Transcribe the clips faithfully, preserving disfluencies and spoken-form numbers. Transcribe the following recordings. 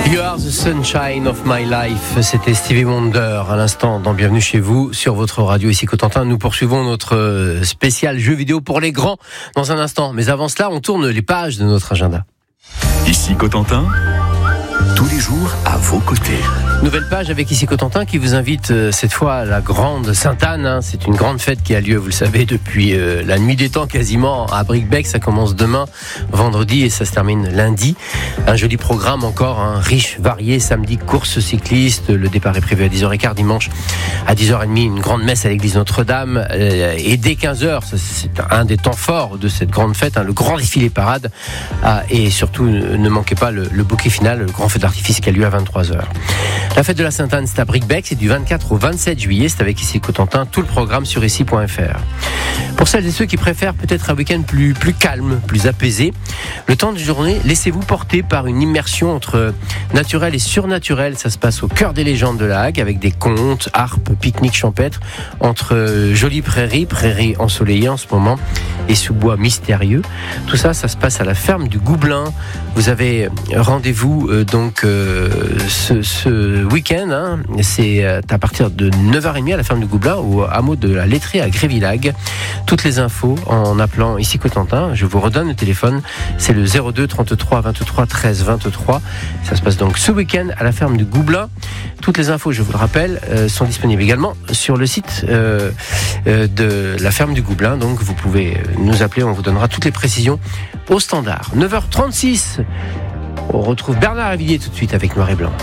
You are the sunshine of my life. C'était Stevie Wonder à l'instant dans Bienvenue chez vous sur votre radio ici Cotentin. Nous poursuivons notre spécial jeu vidéo pour les grands dans un instant. Mais avant cela, on tourne les pages de notre agenda. Ici Cotentin, tous les jours à vos côtés. Nouvelle page avec ici Cotentin qui vous invite euh, cette fois à la grande Sainte-Anne. Hein. C'est une grande fête qui a lieu, vous le savez, depuis euh, la nuit des temps quasiment à Bricbec. Ça commence demain, vendredi, et ça se termine lundi. Un joli programme encore, hein, riche, varié. Samedi, course cycliste. Le départ est prévu à dix heures quinze. Dimanche, à dix heures trente, une grande messe à l'église Notre-Dame. Euh, et dès quinze heures, ça, c'est un des temps forts de cette grande fête, hein, le grand défilé parade. Ah, et surtout, ne manquez pas le, le bouquet final, le grand feu d'artifice qui a lieu à vingt-trois heures. La fête de la Sainte-Anne, c'est à Bricbec, c'est du vingt-quatre au vingt-sept juillet, c'est avec ici Cotentin, tout le programme sur ici point f r. Pour celles et ceux qui préfèrent peut-être un week-end plus, plus calme, plus apaisé, le temps de journée, laissez-vous porter par une immersion entre naturel et surnaturel. Ça se passe au cœur des légendes de la Hague, avec des contes, harpes, pique-niques champêtres, entre jolies prairies, prairies ensoleillées en ce moment, et sous-bois mystérieux. Tout ça, ça se passe à la ferme du Goublin. Vous avez rendez-vous euh, donc euh, ce, ce week-end, hein, c'est à partir de neuf heures trente à la ferme du Goublin, au hameau de la Lettrée à Grévillague. Toutes les infos en appelant ici Cotentin. Je vous redonne le téléphone, c'est le zéro deux trente-trois vingt-trois treize vingt-trois. Ça se passe donc ce week-end à la ferme du Goublin. Toutes les infos, je vous le rappelle, euh, sont disponibles également sur le site euh, euh, de la ferme du Goublin. Donc vous pouvez nous appeler, on vous donnera toutes les précisions au standard. neuf heures trente-six, on retrouve Bernard Avilliers tout de suite avec Noir et Blanc.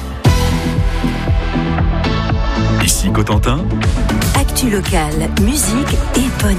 Ici Cotentin, actu locale, musique et bonne